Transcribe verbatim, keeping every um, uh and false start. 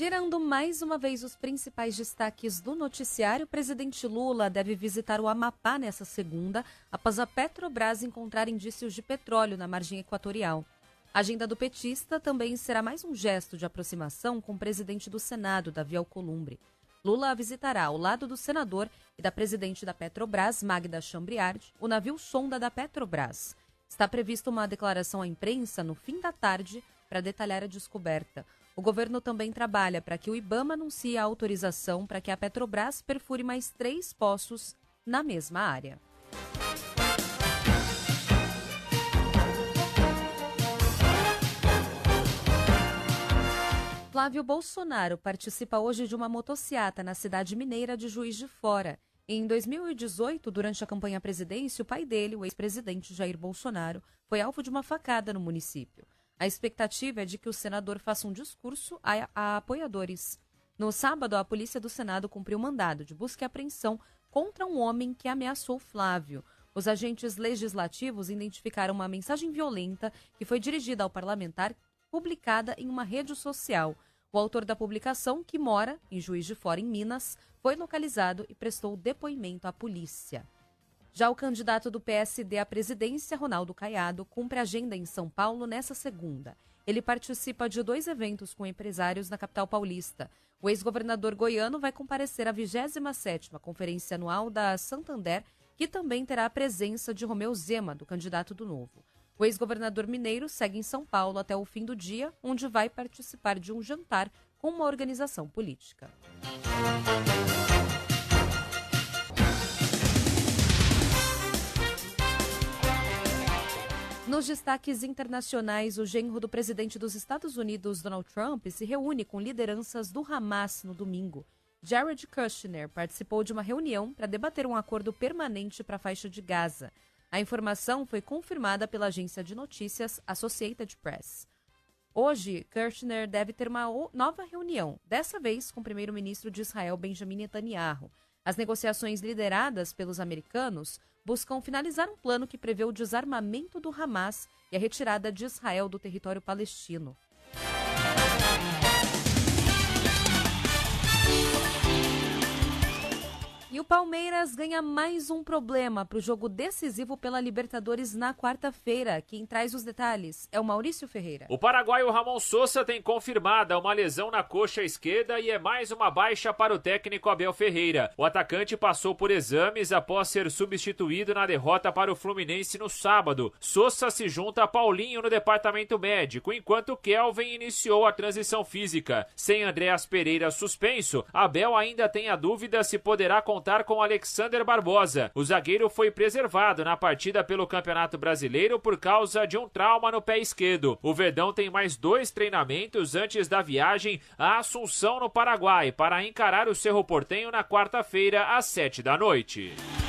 Girando mais uma vez os principais destaques do noticiário, o presidente Lula deve visitar o Amapá nesta segunda, após a Petrobras encontrar indícios de petróleo na margem equatorial. A agenda do petista também será mais um gesto de aproximação com o presidente do Senado, Davi Alcolumbre. Lula visitará, ao lado do senador e da presidente da Petrobras, Magda Chambriard, o navio sonda da Petrobras. Está prevista uma declaração à imprensa no fim da tarde para detalhar a descoberta. O governo também trabalha para que o IBAMA anuncie a autorização para que a Petrobras perfure mais três poços na mesma área. Flávio Bolsonaro participa hoje de uma motociata na cidade mineira de Juiz de Fora. Em dois mil e dezoito, durante a campanha à presidência, o pai dele, o ex-presidente Jair Bolsonaro, foi alvo de uma facada no município. A expectativa é de que o senador faça um discurso a, a apoiadores. No sábado, a polícia do Senado cumpriu mandado de busca e apreensão contra um homem que ameaçou Flávio. Os agentes legislativos identificaram uma mensagem violenta que foi dirigida ao parlamentar, publicada em uma rede social. O autor da publicação, que mora em Juiz de Fora, em Minas, foi localizado e prestou depoimento à polícia. Já o candidato do P S D à presidência, Ronaldo Caiado, cumpre agenda em São Paulo nesta segunda. Ele participa de dois eventos com empresários na capital paulista. O ex-governador goiano vai comparecer à vigésima sétima Conferência Anual da Santander, que também terá a presença de Romeu Zema, do candidato do Novo. O ex-governador mineiro segue em São Paulo até o fim do dia, onde vai participar de um jantar com uma organização política. Nos destaques internacionais, o genro do presidente dos Estados Unidos, Donald Trump, se reúne com lideranças do Hamas no domingo. Jared Kushner participou de uma reunião para debater um acordo permanente para a faixa de Gaza. A informação foi confirmada pela agência de notícias Associated Press. Hoje, Kushner deve ter uma nova reunião, dessa vez com o primeiro-ministro de Israel, Benjamin Netanyahu. As negociações lideradas pelos americanos buscam finalizar um plano que prevê o desarmamento do Hamas e a retirada de Israel do território palestino. E o Palmeiras ganha mais um problema para o jogo decisivo pela Libertadores na quarta-feira. Quem traz os detalhes é o Maurício Ferreira. O paraguaio Ramon Sosa tem confirmada uma lesão na coxa esquerda e é mais uma baixa para o técnico Abel Ferreira. O atacante passou por exames após ser substituído na derrota para o Fluminense no sábado. Sosa se junta a Paulinho no departamento médico, enquanto Kelvin iniciou a transição física. Sem Andréas Pereira suspenso, Abel ainda tem a dúvida se poderá contar com Alexander Barbosa. O zagueiro foi preservado na partida pelo Campeonato Brasileiro por causa de um trauma no pé esquerdo. O Verdão tem mais dois treinamentos antes da viagem a Assunção, no Paraguai, para encarar o Cerro Porteño na quarta-feira, às sete da noite.